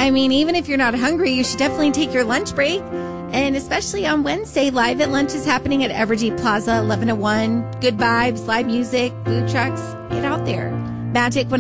I mean, even if you're not hungry, you should definitely take your lunch break. And especially on Wednesday, Live at Lunch is happening at Evergy Plaza, 11 to 1. Good vibes, live music, food trucks. Get out there. Magic